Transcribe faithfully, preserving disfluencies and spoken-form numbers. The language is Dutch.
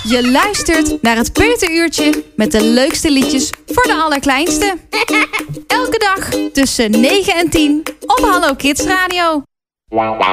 Je luistert naar het Peuteruurtje met de leukste liedjes voor de allerkleinste. Elke dag tussen negen en tien op Hallo Kids Radio.